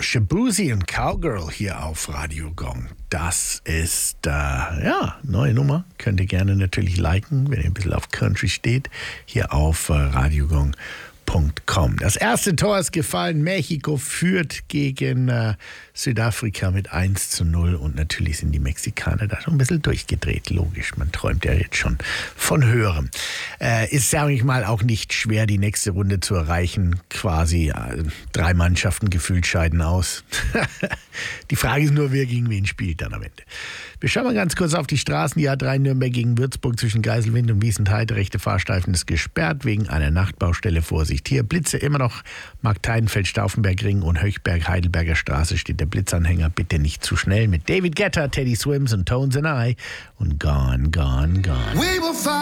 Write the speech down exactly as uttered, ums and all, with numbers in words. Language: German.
Shaboozey und Cowgirl hier auf Radio Gong. Das ist, äh, ja, neue Nummer. Könnt ihr gerne natürlich liken, wenn ihr ein bisschen auf Country steht, hier auf äh, radiogong punkt com. Das erste Tor ist gefallen. Mexiko führt gegen äh, Südafrika mit eins zu null und natürlich sind die Mexikaner da schon ein bisschen durchgedreht. Logisch, man träumt ja jetzt schon von höherem. Äh, ist, sage ich mal, auch nicht schwer, die nächste Runde zu erreichen. Quasi äh, drei Mannschaften gefühlt scheiden aus. Die Frage ist nur, wer gegen wen spielt dann am Ende. Wir schauen mal ganz kurz auf die Straßen. Die A drei Nürnberg gegen Würzburg zwischen Geiselwind und Wiesentheide. Rechte Fahrstreifen ist gesperrt wegen einer Nachtbaustelle. Vorsicht. Hier Blitze immer noch. Markteidenfeld, Stauffenberg-Ring und Höchberg-Heidelberger Straße steht der Blitzanhänger. Bitte nicht zu schnell mit David Guetta, Teddy Swims und Tones and I und Gone, Gone, Gone.